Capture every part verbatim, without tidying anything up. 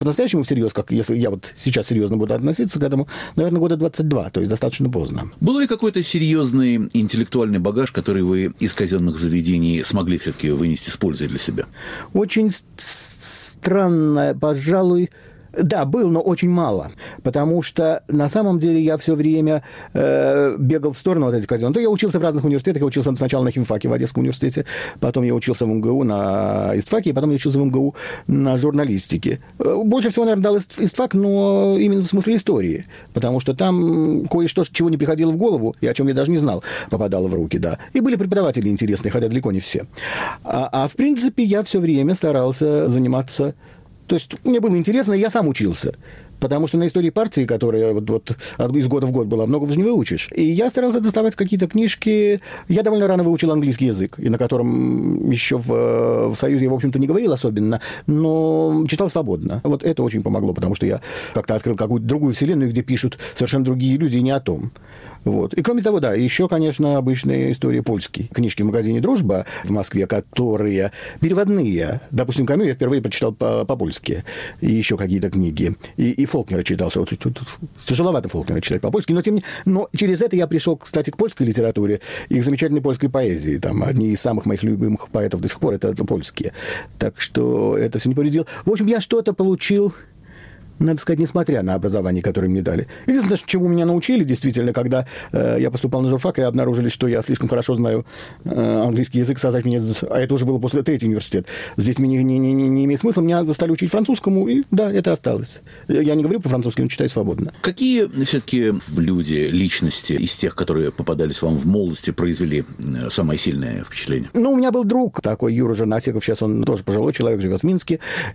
По-настоящему всерьез, как если я вот сейчас серьезно буду относиться к этому, наверное, года двадцать два, то есть достаточно поздно. Был ли какой-то серьезный интеллектуальный багаж, который вы из казенных заведений смогли все-таки вынести с пользой для себя? Очень странно, пожалуй. Да, был, но очень мало, потому что на самом деле я все время э, бегал в сторону от этих казенных. То я учился в разных университетах, я учился сначала на химфаке в Одесском университете, потом я учился в МГУ на истфаке, и потом я учился в МГУ на журналистике. Больше всего, наверное, дал истфак, но именно в смысле истории, потому что там кое-что, чего не приходило в голову, и о чем я даже не знал, попадало в руки, да. И были преподаватели интересные, хотя далеко не все. А, а в принципе, я все время старался заниматься. То есть мне было интересно, я сам учился. Потому что на истории партии, которая вот, вот из года в год была, много уже не выучишь. И я старался доставать какие-то книжки. Я довольно рано выучил английский язык, и на котором еще в, в Союзе я, в общем-то, не говорил особенно, но читал свободно. Вот это очень помогло, потому что я как-то открыл какую-то другую вселенную, где пишут совершенно другие люди, и не о том. Вот. И кроме того, да, еще, конечно, обычная история польские. Книжки в магазине «Дружба» в Москве, которые переводные. Допустим, Камю я впервые прочитал по-польски. И еще какие-то книги. И, и Фолкнера читал. Что, тут, тут, тяжеловато Фолкнера читать по-польски. Но, тем не... но через это я пришел, кстати, к польской литературе и к замечательной польской поэзии. Там одни из самых моих любимых поэтов до сих пор это, это польские. Так что это все не повредило. В общем, я что-то получил... Надо сказать, несмотря на образование, которое мне дали. Единственное, чему меня научили, действительно, когда э, я поступал на журфак, и обнаружили, что я слишком хорошо знаю э, английский язык, создать меня... А это уже было после третьего университета. Здесь мне не, не, не, не имеет смысла. Меня застали учить французскому, и да, это осталось. Я не говорю по-французски, но читаю свободно. Какие все-таки люди, личности из тех, которые попадались вам в молодости, произвели самое сильное впечатление? Ну, у меня был друг такой, Юра Жернасеков, сейчас он тоже пожилой человек, живет в Минске,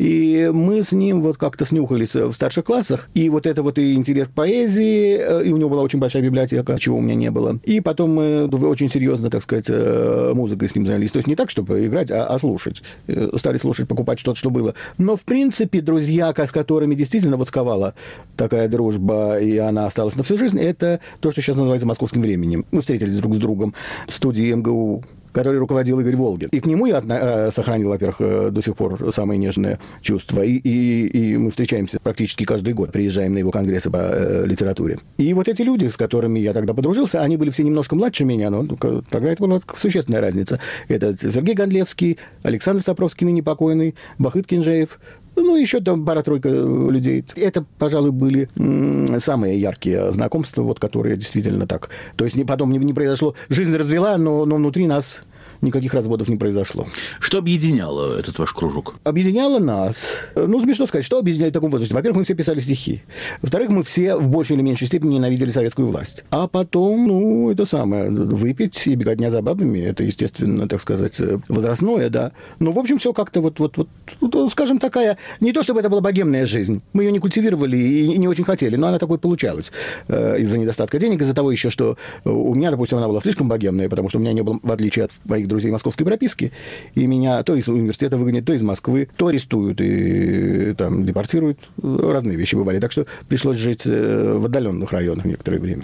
и мы с ним вот как-то снюхались в старших классах, и вот это вот и интерес к поэзии, и у него была очень большая библиотека, чего у меня не было. И потом мы очень серьезно, так сказать, музыкой с ним занялись. То есть не так, чтобы играть, а, а слушать. Стали слушать, покупать что-то, что было. Но, в принципе, друзья, с которыми действительно вот сковала такая дружба, и она осталась на всю жизнь, это то, что сейчас называется московским временем. Мы встретились друг с другом в студии МГУ, который руководил Игорь Волгин. И к нему я э, сохранил, во-первых, до сих пор самые нежные чувства. И, и, и мы встречаемся практически каждый год, приезжаем на его конгрессы по э, литературе. И вот эти люди, с которыми я тогда подружился, они были все немножко младше меня, но тогда это была существенная разница. Это Сергей Гондлевский, Александр Сапровский, ныне покойный, Бахыт Кинжеев, ну, еще там пара-тройка людей. Это, пожалуй, были м- самые яркие знакомства, вот, которые действительно так. То есть потом не, не произошло... Жизнь развела, но, но внутри нас никаких разводов не произошло. Что объединяло этот ваш кружок? Объединяло нас... Ну, смешно сказать, что объединяет в таком возрасте. Во-первых, мы все писали стихи. Во-вторых, мы все в большей или меньшей степени ненавидели советскую власть. А потом, ну, это самое, выпить и беготня за бабами, это, естественно, так сказать, возрастное, да. Ну, в общем, все как-то вот, вот, вот, скажем, такая... Не то, чтобы это была богемная жизнь. Мы ее не культивировали и не очень хотели, но она такой получалась. Из-за недостатка денег, из-за того еще, что у меня, допустим, она была слишком богемная, потому что у меня не было, в отличие от моих друзей, московской прописки, и меня то из университета выгонят, то из Москвы, то арестуют и там депортируют. Разные вещи бывали. Так что пришлось жить в отдаленных районах некоторое время.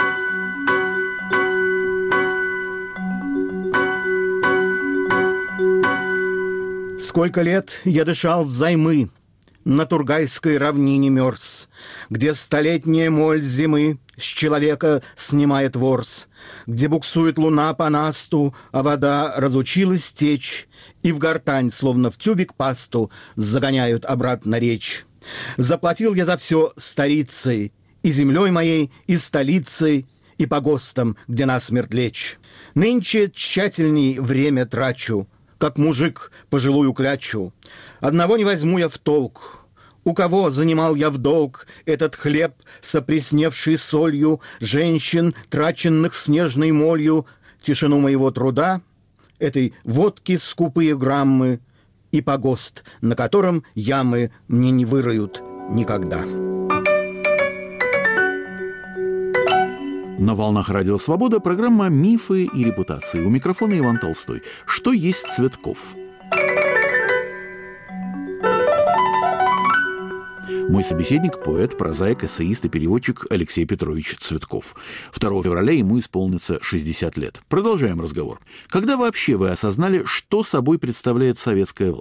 Сколько лет я дышал взаймы, на Тургайской равнине мерз, где столетняя моль зимы с человека снимает ворс, где буксует луна по насту, а вода разучилась течь, и в гортань, словно в тюбик пасту, загоняют обратно речь. Заплатил я за все старицей, и землей моей, и столицей, и погостом, где насмерть лечь. Нынче тщательней время трачу, как мужик пожилую клячу. Одного не возьму я в толк. У кого занимал я в долг этот хлеб с опресневшей солью, женщин, траченных снежной молью, тишину моего труда, этой водки скупые граммы и погост, на котором ямы мне не выроют никогда. На волнах Радио Свобода программа «Мифы и репутации». У микрофона Иван Толстой. Что есть Цветков? Мой собеседник – поэт, прозаик, эссеист и переводчик Алексей Петрович Цветков. второго февраля ему исполнится шестьдесят лет. Продолжаем разговор. Когда вообще вы осознали, что собой представляет советская власть?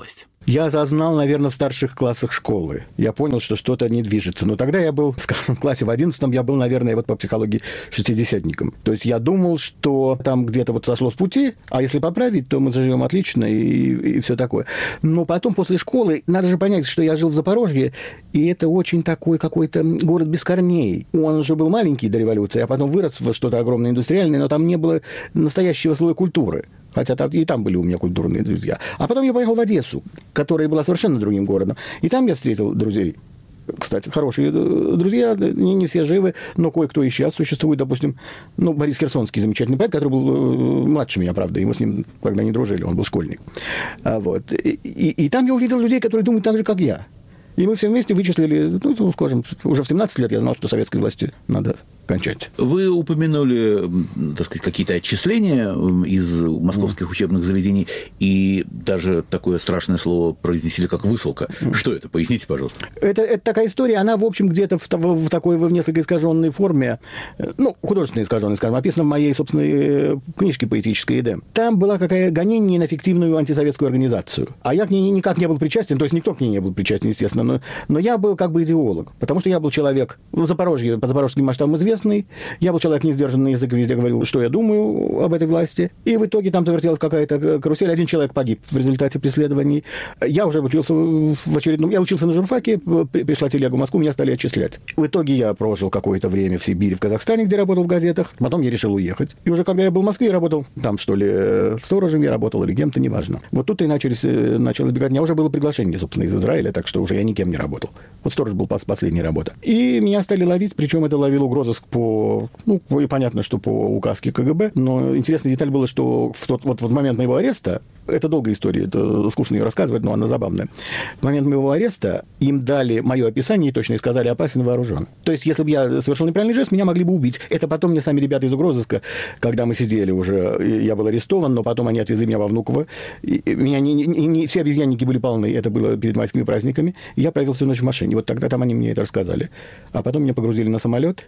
Я осознал, наверное, в старших классах школы. Я понял, что что-то не движется. Но тогда я был, скажем, в классе в одиннадцатом, я был, наверное, вот по психологии шестидесятником. То есть я думал, что там где-то вот сошло с пути, а если поправить, то мы заживем отлично и, и все такое. Но потом, после школы, надо же понять, что я жил в Запорожье, и это очень такой какой-то город без корней. Он же был маленький до революции, а потом вырос во что-то огромное индустриальное, но там не было настоящего слоя культуры. Хотя там, и там были у меня культурные друзья. А потом я поехал в Одессу, которая была совершенно другим городом. И там я встретил друзей. Кстати, хорошие друзья, не, не все живы, но кое-кто и сейчас существует. Допустим, ну, Борис Херсонский, замечательный поэт, который был младше меня, правда, и мы с ним тогда не дружили, он был школьник. А вот. И, и, и там я увидел людей, которые думают так же, как я. И мы все вместе вычислили, ну, скажем, уже в семнадцать лет я знал, что советской власти надо кончать. Вы упомянули, так сказать, какие-то отчисления из московских mm. учебных заведений, и даже такое страшное слово произнесли, как высылка. Mm. Что это? Поясните, пожалуйста. Это, это такая история, она, в общем, где-то в, в, в такой, в несколько искаженной форме, ну, художественно искаженной, скажем, описана в моей собственной книжке поэтической «Эдем». Там была какая гонение на фиктивную антисоветскую организацию. А я к ней никак не был причастен, то есть никто к ней не был причастен, естественно, но, но я был как бы идеолог, потому что я был человек в Запорожье, по запорожским масштабам известный. Я был человек, не сдержанный язык, везде говорил, что я думаю об этой власти. И в итоге там завертелась какая-то карусель. Один человек погиб в результате преследований. Я уже учился в очередном... Я учился на журфаке, пришла телега в Москву, меня стали отчислять. В итоге я прожил какое-то время в Сибири, в Казахстане, где работал в газетах. Потом я решил уехать. И уже когда я был в Москве, я работал там, что ли, сторожем я работал или кем-то, неважно. Вот тут и начались, началось бегать. У меня уже было приглашение, собственно, из Израиля, так что уже я никем не работал. Вот сторож был последняя работа. И меня стали ловить, причем это ловил угрозыск по, ну, и понятно, что по указке КГБ, но интересная деталь была, что в тот вот в момент моего ареста, это долгая история, это скучно ее рассказывать, но она забавная. В момент моего ареста им дали мое описание и точно сказали: опасен, вооружен. То есть, если бы я совершил неправильный жест, меня могли бы убить. Это потом мне сами ребята из угрозыска, когда мы сидели уже, я был арестован, но потом они отвезли меня во Внуково. И меня не, не, не, все обезьянники были полны, это было перед майскими праздниками. И я провел всю ночь в машине. Вот тогда там они мне это рассказали. А потом меня погрузили на самолет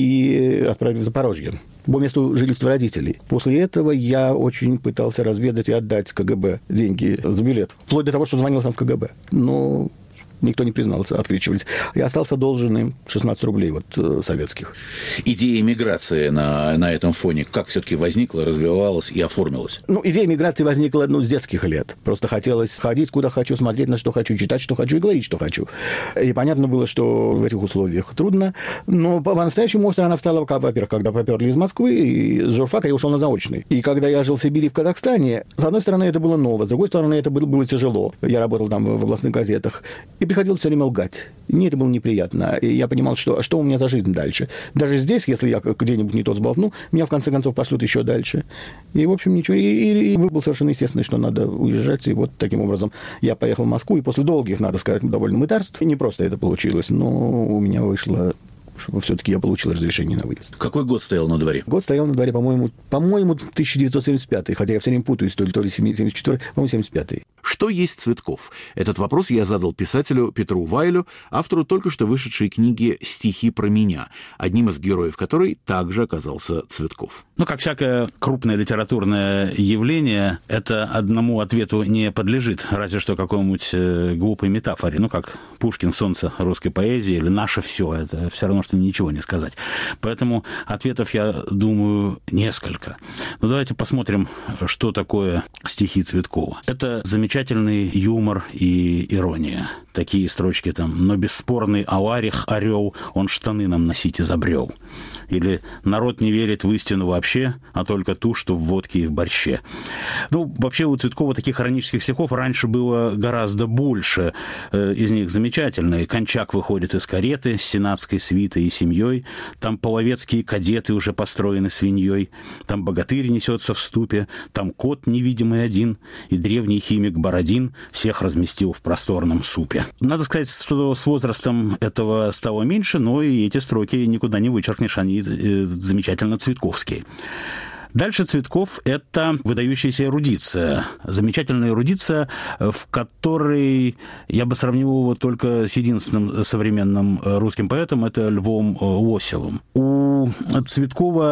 и отправили в Запорожье по месту жительства родителей. После этого я очень пытался разведать и отдать КГБ деньги за билет. Вплоть до того, что звонил сам в КГБ. Но никто не признался, откричивались. Я остался должен им шестнадцать рублей вот, советских. Идея миграции на, на этом фоне как все-таки возникла, развивалась и оформилась? Ну, идея миграции возникла ну, с детских лет. Просто хотелось ходить, куда хочу, смотреть на что хочу, читать, что хочу и говорить, что хочу. И понятно было, что в этих условиях трудно. Но по-настоящему остро она встала, во-первых, когда поперли из Москвы, и с журфака я ушел на заочный. И когда я жил в Сибири, в Казахстане, с одной стороны, это было ново, с другой стороны, это было, было тяжело. Я работал там в областных газетах. И приходилось все время лгать. Мне это было неприятно. И я понимал, что, что у меня за жизнь дальше. Даже здесь, если я где-нибудь не то сболтну, меня в конце концов пошлют еще дальше. И, в общем, ничего. И, и, и было совершенно естественно, что надо уезжать. И вот таким образом я поехал в Москву. И после долгих, надо сказать, довольно мытарств, не просто это получилось, но у меня вышло, чтобы все-таки я получил разрешение на выезд. Какой год стоял на дворе? Год стоял на дворе, по-моему, по-моему, тысяча девятьсот семьдесят пятый, хотя я все время путаюсь, то ли, то ли семьдесят четвёртый, по-моему, семьдесят пятый. Что есть Цветков? Этот вопрос я задал писателю Петру Вайлю, автору только что вышедшей книги «Стихи про меня», одним из героев которой также оказался Цветков. Ну, как всякое крупное литературное явление, это одному ответу не подлежит, разве что какой-нибудь э, глупой метафоре. Ну, как Пушкин «Солнце русской поэзии» или «Наше все». Это все равно, что ничего не сказать. Поэтому ответов, я думаю, несколько. Но давайте посмотрим, что такое стихи Цветкова. Это замечательный юмор и ирония. Такие строчки там: «Но бесспорный аварих орел, он штаны нам носить изобрел». Или «Народ не верит в истину вообще, а только ту, что в водке и в борще». Ну, вообще у Цветкова таких иронических стихов раньше было гораздо больше. Из них замечательные. «Кончак выходит из кареты с сенатской свитой и семьей». Там половецкие кадеты уже построены свиньей. Там богатырь несется в ступе. Там кот невидимый один. И древний химик Бородин всех разместил в просторном супе. Надо сказать, что с возрастом этого стало меньше, но и эти строки никуда не вычеркнешь. Они замечательно цветковские. Дальше Цветков – это выдающаяся эрудиция. Замечательная эрудиция, в которой я бы сравнил его только с единственным современным русским поэтом – это Львом Лосевым. У Цветкова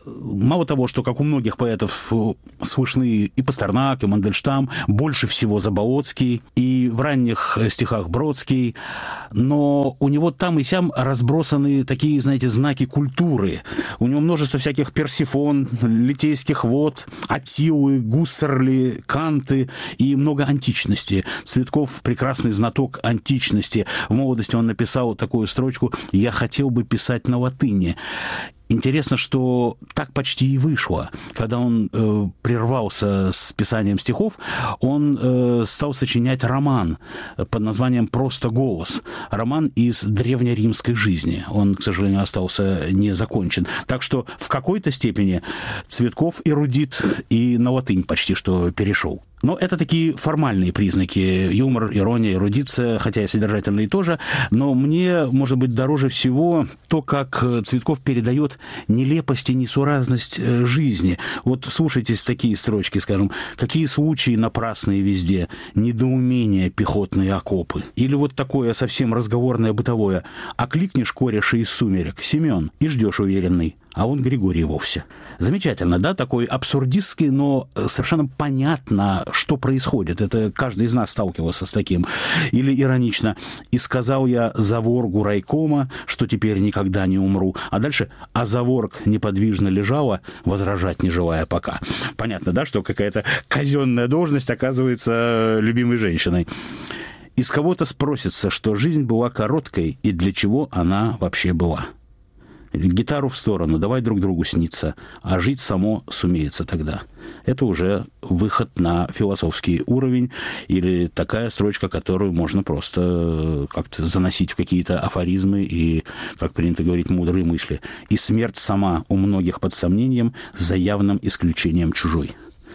мало того, что, как у многих поэтов, слышны и Пастернак, и Мандельштам, больше всего Заболоцкий, и в ранних стихах Бродский, но у него там и сям разбросаны такие, знаете, знаки культуры. У него множество всяких Персифон, Литейских вод, Аттилы, Гуссерли, Канты и много античности. Цветков прекрасный знаток античности. В молодости он написал такую строчку «Я хотел бы писать на латыни». Интересно, что так почти и вышло. Когда он э, прервался с писанием стихов, он э, стал сочинять роман под названием «Просто голос». Роман из древнеримской жизни. Он, к сожалению, остался не закончен. Так что в какой-то степени Цветков эрудит и на латынь почти что перешел. Но это такие формальные признаки. Юмор, ирония, эрудиция, хотя и содержательные тоже. Но мне, может быть, дороже всего то, как Цветков передает нелепость и несуразность жизни. Вот слушайтесь такие строчки, скажем. «Какие случаи напрасные везде, недоумения, пехотные окопы». Или вот такое совсем разговорное бытовое. «Окликнешь кореша из сумерек, Семен, и ждешь уверенный». А он Григорий вовсе. Замечательно, да, такой абсурдистский, но совершенно понятно, что происходит. Это каждый из нас сталкивался с таким. Или иронично: «И сказал я заворгу райкома, что теперь никогда не умру». А дальше: «А заворг неподвижно лежала, возражать не желая пока». Понятно, да, что какая-то казенная должность оказывается любимой женщиной. Из кого-то спросится, что жизнь была короткой и для чего она вообще была. Гитару в сторону, давай друг другу сниться, а жить само сумеется тогда. Это уже выход на философский уровень или такая строчка, которую можно просто как-то заносить в какие-то афоризмы и, как принято говорить, мудрые мысли. И смерть сама у многих под сомнением, за явным исключением чужой.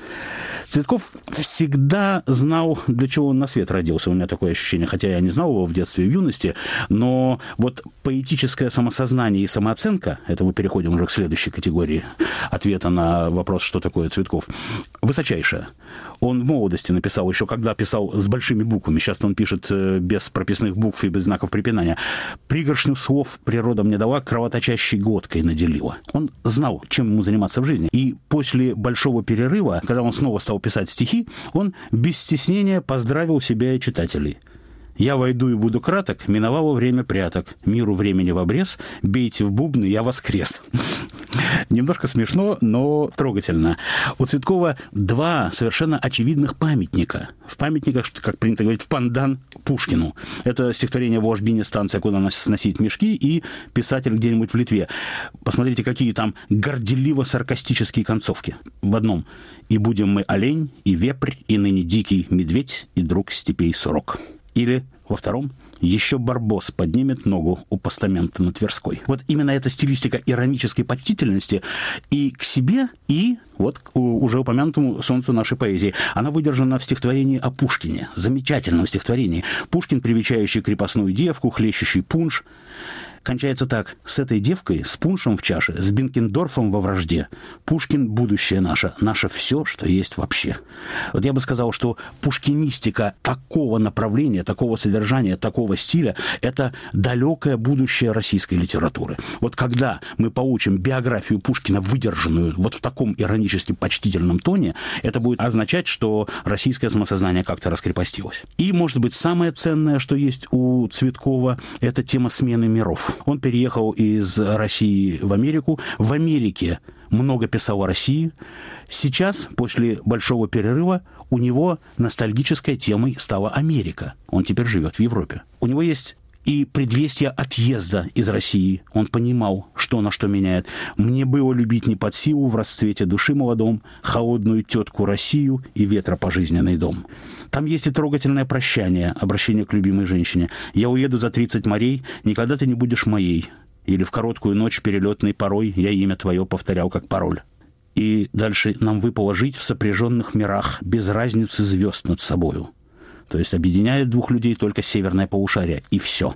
Цветков всегда знал, для чего он на свет родился. У меня такое ощущение, хотя я не знал его в детстве и в юности, но вот поэтическое самосознание и самооценка, это мы переходим уже к следующей категории ответа на вопрос, что такое Цветков, высочайшая. Он в молодости написал, еще когда писал с большими буквами, сейчас он пишет без прописных букв и без знаков препинания: «Пригоршню слов природа мне дала, кровоточащей глоткой наделила». Он знал, чем ему заниматься в жизни. И после большого перерыва, когда он снова стал писать стихи, он без стеснения поздравил себя и читателей. «Я войду и буду краток, миновало время пряток, миру времени в обрез, бейте в бубны, я воскрес». Немножко смешно, но трогательно. У Цветкова два совершенно очевидных памятника. В памятниках, как принято говорить, в пандан Пушкину. Это стихотворение «В ложбине станция, куда нас сносить мешки» и «Писатель где-нибудь в Литве». Посмотрите, какие там горделиво-саркастические концовки. В одном: «И будем мы олень, и вепрь, и ныне дикий медведь, и друг степей сурок». Или во втором: «Еще барбос поднимет ногу у постамента на Тверской». Вот именно эта стилистика иронической почтительности и к себе, и вот к уже упомянутому солнцу нашей поэзии. Она выдержана в стихотворении о Пушкине, замечательном стихотворении. Пушкин, привечающий крепостную девку, хлещущий пунш. Кончается так: «С этой девкой, с пуншем в чаше, с Бенкендорфом во вражде. Пушкин — будущее наше, наше все, что есть вообще». Вот я бы сказал, что пушкинистика такого направления, такого содержания, такого стиля — это далекое будущее российской литературы. Вот когда мы получим биографию Пушкина, выдержанную вот в таком иронически почтительном тоне, это будет означать, что российское самосознание как-то раскрепостилось. И, может быть, самое ценное, что есть у Цветкова, это тема смены миров. Он переехал из России в Америку. В Америке много писал о России. Сейчас, после большого перерыва, у него ностальгической темой стала Америка. Он теперь живет в Европе. У него есть и предвестие отъезда из России. Он понимал, что на что меняет. «Мне было любить не под силу, в расцвете души молодом, холодную тетку Россию и ветропожизненный дом». Там есть и трогательное прощание, обращение к любимой женщине. «Я уеду за тридцать морей, никогда ты не будешь моей». Или «В короткую ночь перелетной порой я имя твое повторял как пароль». И дальше: «Нам выпало жить в сопряженных мирах, без разницы звезд над собою». То есть объединяет двух людей только северное полушарие, и все.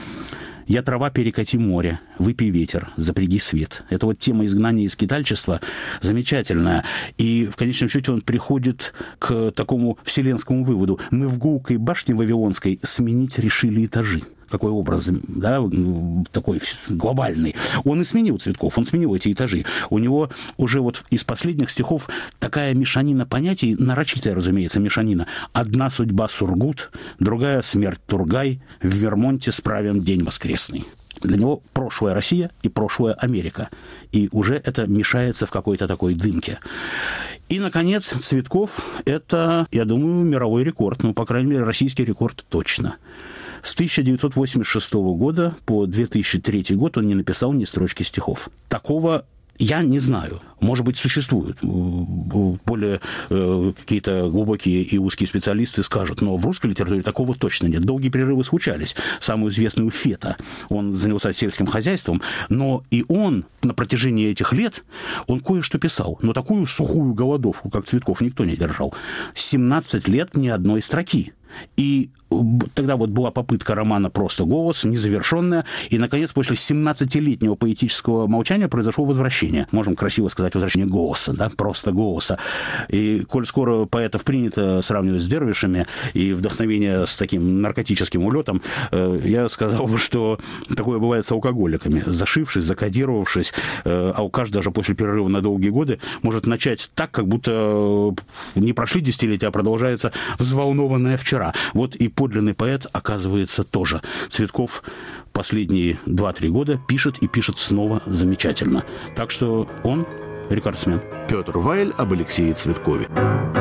«Я трава, перекати море, выпей ветер, запряги свет». Это вот тема изгнания и скитальчества замечательная. И в конечном счете он приходит к такому вселенскому выводу: мы в гулкой башне вавилонской сменить решили этажи. какой образ, да, такой глобальный. Он и сменил Цветков, он сменил эти этажи. У него уже вот из последних стихов такая мешанина понятий, нарочитая, разумеется, мешанина. «Одна судьба Сургут, другая смерть Тургай, в Вермонте справим день воскресный». Для него прошлое Россия и прошлое Америка. И уже это мешается в какой-то такой дымке. И, наконец, Цветков – это, я думаю, мировой рекорд. Ну, по крайней мере, российский рекорд точно. С тысяча девятьсот восемьдесят шестого года по две тысячи третий год он не написал ни строчки стихов. Такого я не знаю. Может быть, существуют. Более э, какие-то глубокие и узкие специалисты скажут, но в русской литературе такого точно нет. Долгие перерывы случались. Самый известный у Фета. Он занялся сельским хозяйством, но и он на протяжении этих лет, он кое-что писал. Но такую сухую голодовку, как Цветков, никто не держал. семнадцать лет ни одной строки. И тогда вот была попытка романа «Просто голос», незавершенная, и, наконец, после семнадцатилетнего поэтического молчания произошло возвращение. Можем красиво сказать возвращение голоса, да, просто голоса. И коль скоро поэтов принято сравнивать с дервишами и вдохновение с таким наркотическим улетом, я сказал бы, что такое бывает с алкоголиками. Зашившись, закодировавшись, алкаш даже после перерыва на долгие годы может начать так, как будто не прошли десятилетия, а продолжается взволнованное вчера. Вот и подлинный поэт, оказывается, тоже. Цветков последние два-три года пишет и пишет снова замечательно. Так что он рекордсмен. Петр Вайль об Алексее Цветкове.